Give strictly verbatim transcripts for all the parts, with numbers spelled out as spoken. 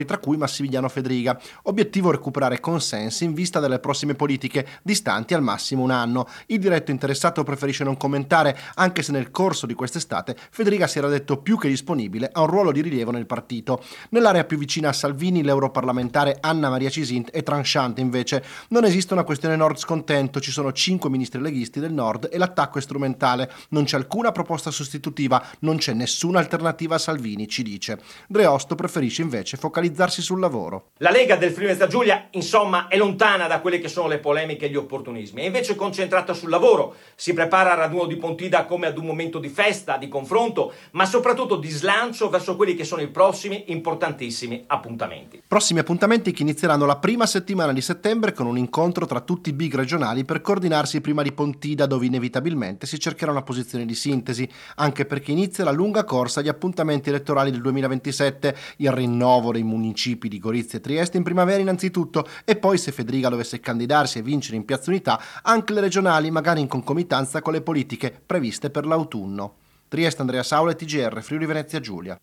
tra cui Massimiliano Fedriga. Obiettivo: recuperare consensi in vista delle prossime politiche, distanti al massimo un anno. Il diretto interessato preferisce non commentare, anche se nel corso di quest'estate Fedriga si era detto più che disponibile a un ruolo di rilievo nel partito. Nell'area più vicina a Salvini, l'europarlamentare Anna Maria Cisint è tranchante invece. Non esiste una questione nord scontento, ci sono cinque ministri leghisti del nord e l'attacco è strumentale. Non c'è alcuna proposta sostitutiva, non c'è nessuna alternativa a Salvini, ci dice. Dreosto preferisce invece focalizzare sul lavoro. La Lega del Friuli Venezia Giulia, insomma, è lontana da quelle che sono le polemiche e gli opportunismi, è invece concentrata sul lavoro. Si prepara al raduno di Pontida come ad un momento di festa, di confronto, ma soprattutto di slancio verso quelli che sono i prossimi importantissimi appuntamenti. Prossimi appuntamenti che inizieranno la prima settimana di settembre con un incontro tra tutti i big regionali per coordinarsi prima di Pontida, dove inevitabilmente si cercherà una posizione di sintesi, anche perché inizia la lunga corsa agli appuntamenti elettorali del duemilaventisette, il rinnovo dei municipi di Gorizia e Trieste in primavera innanzitutto, e poi, se Fedriga dovesse candidarsi e vincere in Piazza Unità, anche le regionali, magari in concomitanza con le politiche previste per l'autunno. Trieste, Andrea Saula, T G R, Friuli Venezia Giulia.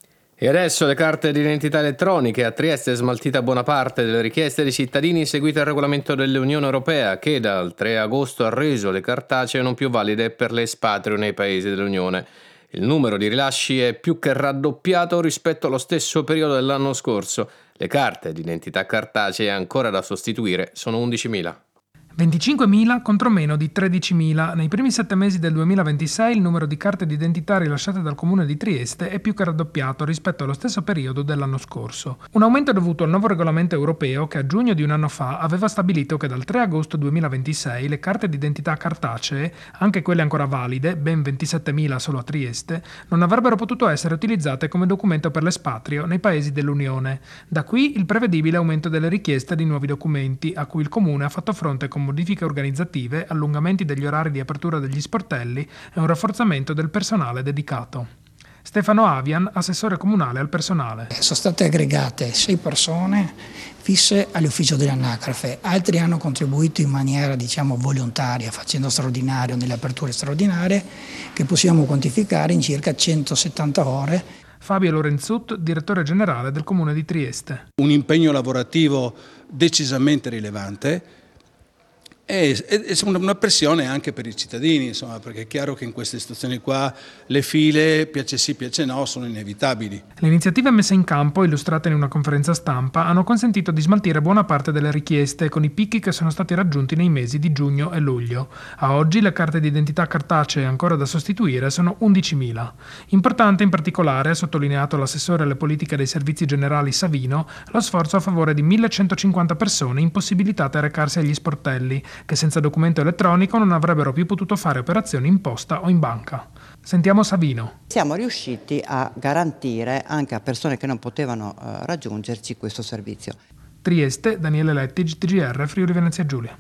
E adesso le carte d'identità elettroniche. A Trieste è smaltita buona parte delle richieste dei cittadini seguite al regolamento dell'Unione Europea, che dal tre agosto ha reso le cartacee non più valide per le espatrio nei paesi dell'Unione. Il numero di rilasci è più che raddoppiato rispetto allo stesso periodo dell'anno scorso. Le carte d'identità cartacee ancora da sostituire sono undicimila. venticinquemila contro meno di tredicimila. Nei primi sette mesi del duemilaventisei il numero di carte d'identità rilasciate dal Comune di Trieste è più che raddoppiato rispetto allo stesso periodo dell'anno scorso. Un aumento dovuto al nuovo regolamento europeo che a giugno di un anno fa aveva stabilito che dal tre agosto duemilaventisei le carte d'identità cartacee, anche quelle ancora valide, ben ventisettemila solo a Trieste, non avrebbero potuto essere utilizzate come documento per l'espatrio nei paesi dell'Unione. Da qui il prevedibile aumento delle richieste di nuovi documenti, a cui il Comune ha fatto fronte con modifiche organizzative, allungamenti degli orari di apertura degli sportelli e un rafforzamento del personale dedicato. Stefano Avian, assessore comunale al personale. Sono state aggregate sei persone fisse all'ufficio dell'anagrafe, altri hanno contribuito in maniera diciamo volontaria, facendo straordinario nelle aperture straordinarie, che possiamo quantificare in circa centosettanta ore. Fabio Lorenzut, direttore generale del Comune di Trieste. Un impegno lavorativo decisamente rilevante. E una pressione anche per i cittadini, insomma, perché è chiaro che in queste situazioni qua le file, piace sì, piace no, sono inevitabili. Le iniziative messe in campo, illustrate in una conferenza stampa, hanno consentito di smaltire buona parte delle richieste, con i picchi che sono stati raggiunti nei mesi di giugno e luglio. A oggi le carte d'identità cartacee ancora da sostituire sono undicimila. Importante in particolare, ha sottolineato l'assessore alle politiche dei servizi generali Savino, lo sforzo a favore di millecentocinquanta persone impossibilitate a recarsi agli sportelli, che senza documento elettronico non avrebbero più potuto fare operazioni in posta o in banca. Sentiamo Savino. Siamo riusciti a garantire anche a persone che non potevano uh, raggiungerci questo servizio. Trieste, Daniele Lettig, T G R, Friuli Venezia Giulia.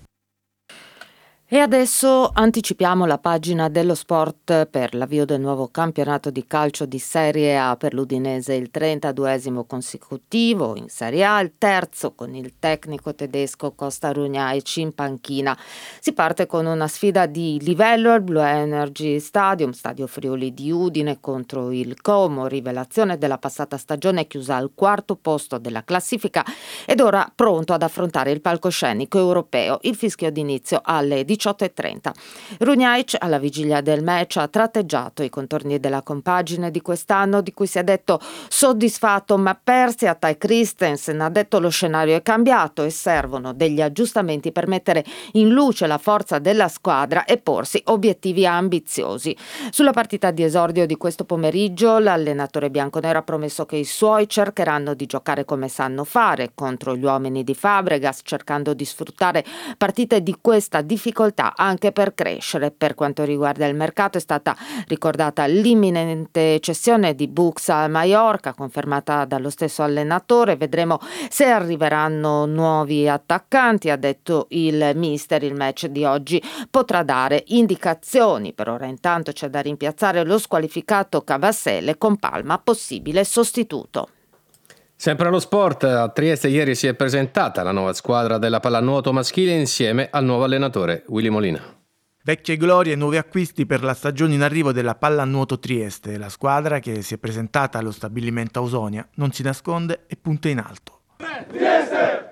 E adesso anticipiamo la pagina dello sport per l'avvio del nuovo campionato di calcio di Serie A per l'Udinese, il trentaduesimo consecutivo in Serie A, il terzo con il tecnico tedesco Costa Runjaic in panchina. Si parte con una sfida di livello al Blue Energy Stadium, Stadio Friuli di Udine, contro il Como, rivelazione della passata stagione, chiusa al quarto posto della classifica ed ora pronto ad affrontare il palcoscenico europeo. Il fischio d'inizio alle diciotto e trenta. Runjaic, alla vigilia del match, ha tratteggiato i contorni della compagine di quest'anno, di cui si è detto soddisfatto, ma persi a Tai Christensen. Ha detto lo scenario è cambiato e servono degli aggiustamenti per mettere in luce la forza della squadra e porsi obiettivi ambiziosi. Sulla partita di esordio di questo pomeriggio, l'allenatore bianconero ha promesso che i suoi cercheranno di giocare come sanno fare contro gli uomini di Fabregas, cercando di sfruttare partite di questa difficoltà anche per crescere. Per quanto riguarda il mercato, è stata ricordata l'imminente cessione di Bux al Mallorca, confermata dallo stesso allenatore. Vedremo se arriveranno nuovi attaccanti, ha detto il mister. Il match di oggi potrà dare indicazioni. Per ora intanto c'è da rimpiazzare lo squalificato Cavassele, con Palma possibile sostituto. Sempre allo sport, a Trieste ieri si è presentata la nuova squadra della pallanuoto maschile insieme al nuovo allenatore Willy Molina. Vecchie glorie e nuovi acquisti per la stagione in arrivo della Pallanuoto Trieste. La squadra, che si è presentata allo stabilimento Ausonia, non si nasconde e punta in alto. Trieste!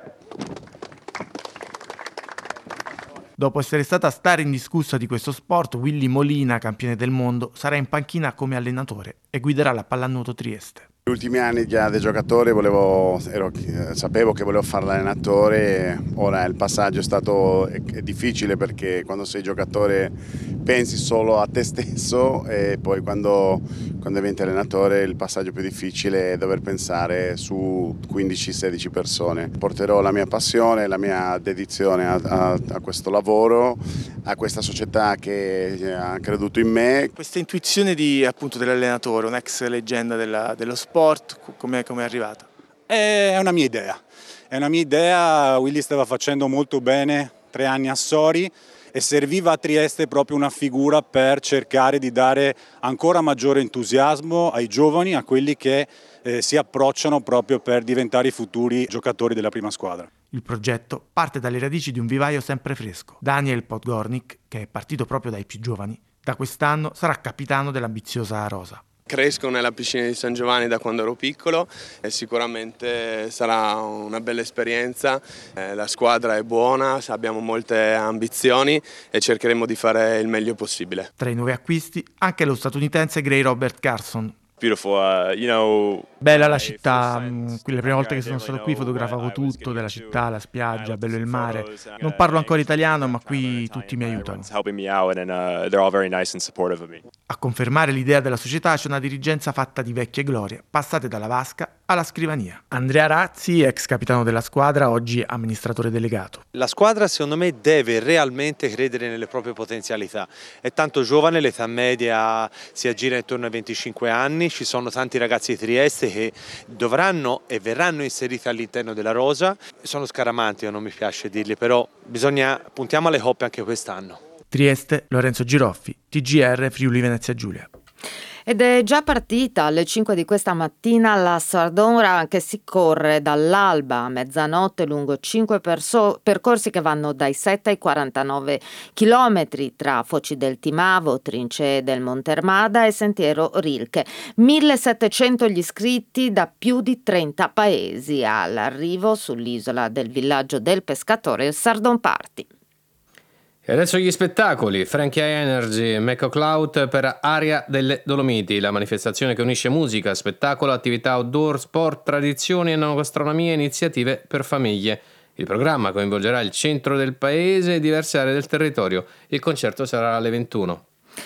Dopo essere stata star indiscussa di questo sport, Willy Molina, campione del mondo, sarà in panchina come allenatore e guiderà la Pallanuoto Trieste. Negli ultimi anni già da giocatore volevo, ero, sapevo che volevo fare l'allenatore, ora il passaggio è stato è, è difficile perché quando sei giocatore pensi solo a te stesso e poi quando, quando diventi allenatore il passaggio più difficile è dover pensare su quindici sedici persone. Porterò la mia passione, la mia dedizione a, a, a questo lavoro, a questa società che ha creduto in me. Questa intuizione di, appunto, dell'allenatore, un'ex leggenda della, dello sport, come è arrivata? È una mia idea, è una mia idea. Willy stava facendo molto bene tre anni a Sori e serviva a Trieste proprio una figura per cercare di dare ancora maggiore entusiasmo ai giovani, a quelli che eh, si approcciano proprio per diventare i futuri giocatori della prima squadra. Il progetto parte dalle radici di un vivaio sempre fresco. Daniel Podgornik, che è partito proprio dai più giovani, da quest'anno sarà capitano dell'ambiziosa rosa. Cresco nella piscina di San Giovanni da quando ero piccolo e sicuramente sarà una bella esperienza. Eh, la squadra è buona, abbiamo molte ambizioni e cercheremo di fare il meglio possibile. Tra i nuovi acquisti anche lo statunitense Gray Robert Carson. Beautiful, uh, you know, bella la città, qui le prime volte che sono stato qui fotografavo tutto della città, la spiaggia, bello il mare. Non parlo ancora italiano, ma qui tutti mi aiutano. A confermare l'idea della società c'è una dirigenza fatta di vecchie glorie, passate dalla vasca alla scrivania. Andrea Razzi, ex capitano della squadra, oggi amministratore delegato. La squadra secondo me deve realmente credere nelle proprie potenzialità. È tanto giovane, l'età media si aggira intorno ai venticinque anni, ci sono tanti ragazzi di Trieste che dovranno e verranno inseriti all'interno della rosa. Sono scaramanti, non mi piace dirli, però bisogna puntiamo alle coppe anche quest'anno. Trieste, Lorenzo Giroffi, T G R Friuli Venezia Giulia. Ed è già partita alle cinque di questa mattina la Sardone Run, che si corre dall'alba a mezzanotte lungo cinque perso- percorsi che vanno dai sette ai quarantanove chilometri tra Foci del Timavo, Trincee del Montermada e Sentiero Rilke. millesettecento gli iscritti da più di trenta paesi. All'arrivo sull'isola del villaggio del pescatore il Sardone Party. E adesso gli spettacoli. Frankie Energy e McCloud per Aria delle Dolomiti, la manifestazione che unisce musica, spettacolo, attività outdoor, sport, tradizioni, enogastronomia e iniziative per famiglie. Il programma coinvolgerà il centro del paese e diverse aree del territorio. Il concerto sarà alle ventuno.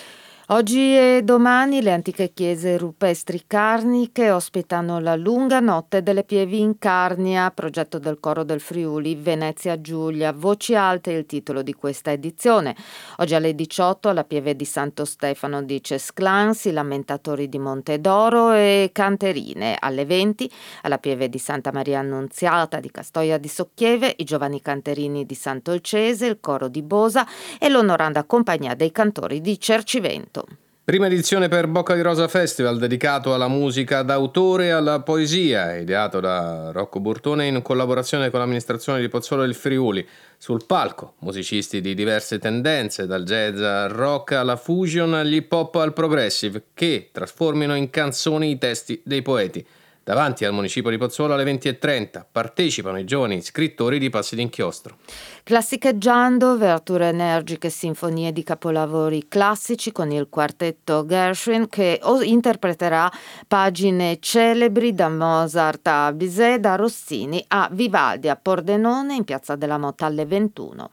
Oggi e domani le antiche chiese rupestri carniche ospitano la lunga notte delle pievi in Carnia, progetto del coro del Friuli Venezia Giulia. Voci alte è il titolo di questa edizione. Oggi alle diciotto alla pieve di Santo Stefano di Cesclans, i Lamentatori di Montedoro e Canterine. Alle venti alla pieve di Santa Maria Annunziata di Castoia di Socchieve, i giovani canterini di Sant'Olcese, il coro di Bosa e l'onoranda compagnia dei cantori di Cercivento. Prima edizione per Bocca di Rosa Festival, dedicato alla musica d'autore e alla poesia, ideato da Rocco Burtone in collaborazione con l'amministrazione di Pozzuolo del Friuli. Sul palco, musicisti di diverse tendenze, dal jazz al rock alla fusion, agli hip hop al progressive, che trasformino in canzoni i testi dei poeti. Davanti al municipio di Pozzuolo alle venti e trenta partecipano i giovani scrittori di Passi d'Inchiostro. Classicheggiando, aperture energiche, sinfonie di capolavori classici con il quartetto Gershwin che interpreterà pagine celebri da Mozart a Bizet, da Rossini a Vivaldi a Pordenone in Piazza della Motta alle ventuno.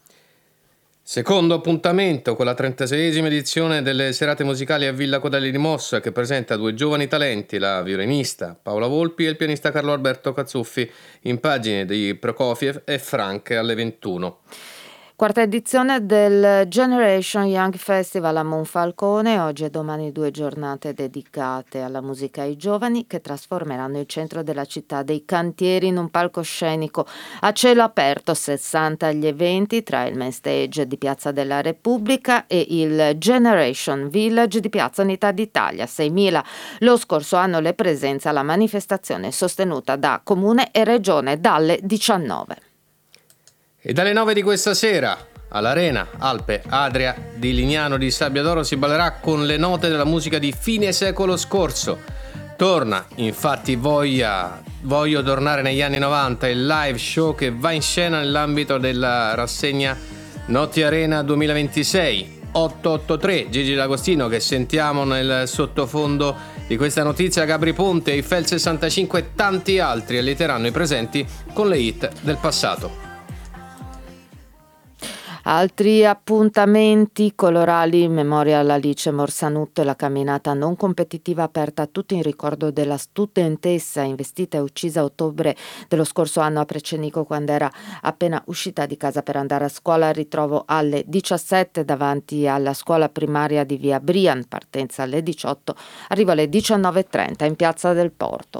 Secondo appuntamento con la trentaseiesima edizione delle serate musicali a Villa Codelli di Mossa, che presenta due giovani talenti, la violinista Paola Volpi e il pianista Carlo Alberto Cazzuffi, in pagine di Prokofiev e Frank alle ventuno. Quarta edizione del Generation Young Festival a Monfalcone, oggi e domani due giornate dedicate alla musica ai giovani che trasformeranno il centro della città dei cantieri in un palcoscenico a cielo aperto, sessanta gli eventi tra il main stage di Piazza della Repubblica e il Generation Village di Piazza Unità d'Italia, seimila lo scorso anno le presenze alla manifestazione sostenuta da Comune e Regione dalle diciannove. E dalle nove di questa sera, All'Arena, Alpe, Adria di Lignano di Sabbiadoro si ballerà con le note della musica di fine secolo scorso. Torna, infatti, voglia, voglio tornare negli anni novanta, il live show che va in scena nell'ambito della rassegna Notti Arena duemilaventisei. ottocentoottantatré, Gigi D'Agostino, che sentiamo nel sottofondo di questa notizia, Gabri Ponte, Eiffel sessantacinque e tanti altri allieteranno i presenti con le hit del passato. Altri appuntamenti colorali, Memorial Alice Morsanutto e la camminata non competitiva aperta a tutti in ricordo della studentessa investita e uccisa a ottobre dello scorso anno a Precenico quando era appena uscita di casa per andare a scuola. Ritrovo alle diciassette davanti alla scuola primaria di via Brian, partenza alle diciotto, arrivo alle diciannove e trenta in piazza del Porto.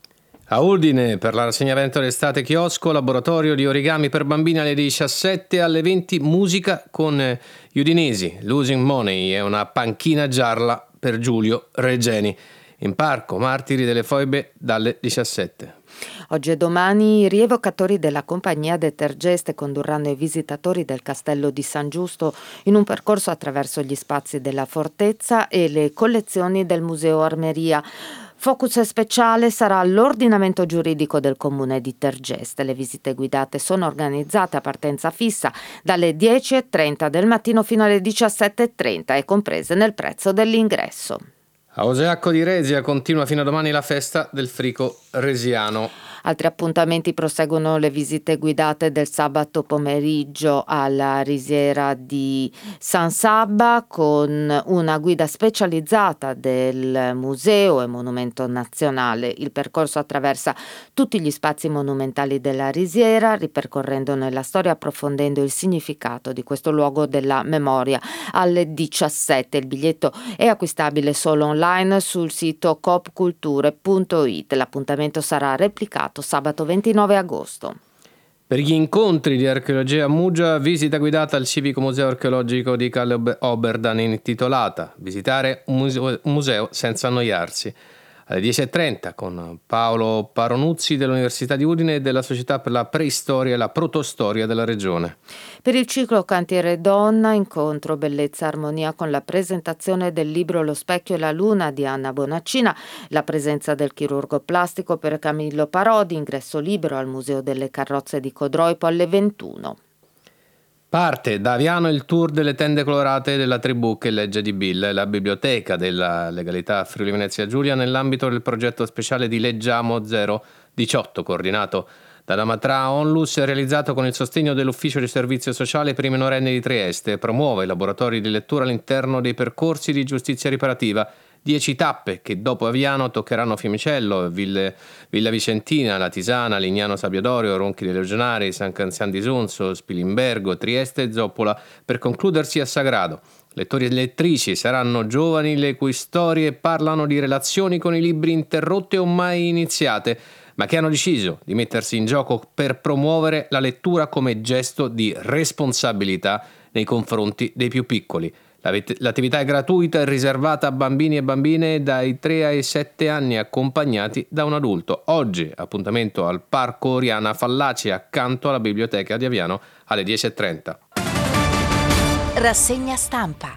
A Udine, per la rassegna evento d'estate chiosco, laboratorio di origami per bambini alle diciassette, alle venti musica con gli udinesi. Losing Money è una panchina gialla per Giulio Regeni. In parco, Martiri delle Foibe dalle diciassette. Oggi e domani i rievocatori della compagnia Detergeste condurranno i visitatori del castello di San Giusto in un percorso attraverso gli spazi della fortezza e le collezioni del Museo Armeria. Focus speciale sarà l'ordinamento giuridico del comune di Tergeste. Le visite guidate sono organizzate a partenza fissa dalle dieci e trenta del mattino fino alle diciassette e trenta e comprese nel prezzo dell'ingresso. A Oseacco di Resia continua fino a domani la festa del frico resiano. Altri appuntamenti proseguono le visite guidate del sabato pomeriggio alla risiera di San Sabba con una guida specializzata del Museo e Monumento Nazionale. Il percorso attraversa tutti gli spazi monumentali della risiera, ripercorrendone la storia e approfondendo il significato di questo luogo della memoria. Alle diciassette il biglietto è acquistabile solo online sul sito coop culture punto it. L'appuntamento sarà replicato sabato ventinove agosto. Per gli incontri di archeologia a Muggia, visita guidata al Civico Museo Archeologico di Calle Oberdan intitolata Visitare un museo, un museo senza annoiarsi. Alle dieci e trenta con Paolo Paronuzzi dell'Università di Udine e della Società per la Preistoria e la Protostoria della Regione. Per il ciclo Cantiere Donna, incontro Bellezza Armonia con la presentazione del libro Lo specchio e la luna di Anna Bonaccina, la presenza del chirurgo plastico per Camillo Parodi, ingresso libero al Museo delle Carrozze di Codroipo alle ventuno. Parte da Aviano il tour delle tende colorate della tribù che legge di Bill e la biblioteca della legalità Friuli Venezia Giulia nell'ambito del progetto speciale di Leggiamo zero diciotto coordinato dalla Matra Onlus e realizzato con il sostegno dell'Ufficio di Servizio Sociale per i minorenni di Trieste. Promuove i laboratori di lettura all'interno dei percorsi di giustizia riparativa. Dieci tappe che dopo Aviano toccheranno Fiumicello, Ville, Villa Vicentina, La Tisana, Lignano Sabbiadorio, Ronchi dei Legionari, San Canzian di Sonso, Spilimbergo, Trieste e Zoppola per concludersi a Sagrado. Lettori e lettrici saranno giovani le cui storie parlano di relazioni con i libri interrotte o mai iniziate, ma che hanno deciso di mettersi in gioco per promuovere la lettura come gesto di responsabilità nei confronti dei più piccoli. L'attività è gratuita e riservata a bambini e bambine dai tre ai sette anni accompagnati da un adulto. Oggi appuntamento al Parco Oriana Fallaci accanto alla biblioteca di Aviano alle dieci e trenta. Rassegna stampa.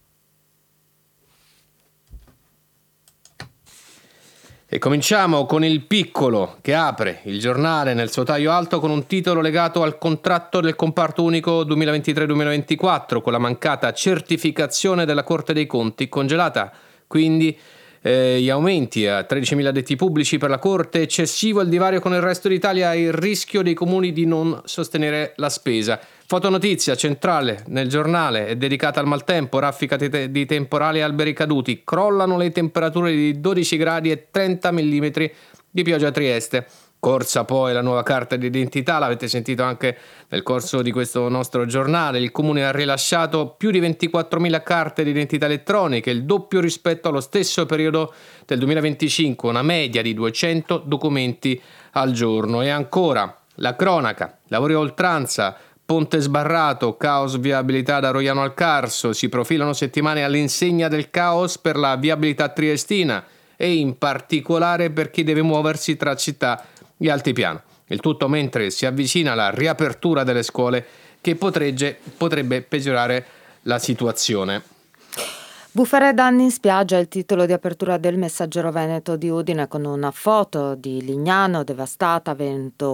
E cominciamo con Il Piccolo, che apre il giornale nel suo taglio alto con un titolo legato al contratto del comparto unico duemilaventitré duemilaventiquattro con la mancata certificazione della Corte dei Conti, congelata quindi eh, gli aumenti a tredicimila addetti pubblici per la Corte, eccessivo il divario con il resto d'Italia e il rischio dei comuni di non sostenere la spesa. Fotonotizia centrale nel giornale è dedicata al maltempo, raffica di temporali e alberi caduti, crollano le temperature di dodici gradi e trenta millimetri di pioggia a Trieste. Corsa poi la nuova carta d'identità, l'avete sentito anche nel corso di questo nostro giornale, il comune ha rilasciato più di ventiquattromila carte d'identità elettroniche, il doppio rispetto allo stesso periodo del duemilaventicinque, una media di duecento documenti al giorno. E ancora la cronaca, lavori a oltranza, ponte sbarrato, caos viabilità da Roiano al Carso, si profilano settimane all'insegna del caos per la viabilità triestina e in particolare per chi deve muoversi tra città e altipiano. Il tutto mentre si avvicina la riapertura delle scuole che potregge, potrebbe peggiorare la situazione. Bufere e danni in spiaggia è il titolo di apertura del Messaggero Veneto di Udine, con una foto di Lignano devastata, vento